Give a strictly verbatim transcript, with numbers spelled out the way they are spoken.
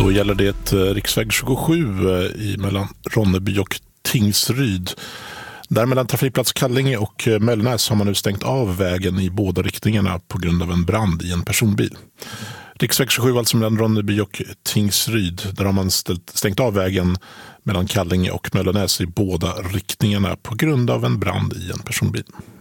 Då gäller det riksväg tjugosju i mellan Ronneby och Tingsryd. Där mellan trafikplats Kallinge och Möllnäs har man nu stängt av vägen i båda riktningarna på grund av en brand i en personbil. Riksväg tjugosju alltså mellan Ronneby och Tingsryd. Där har man stängt av vägen mellan Kallinge och Möllnäs i båda riktningarna på grund av en brand i en personbil.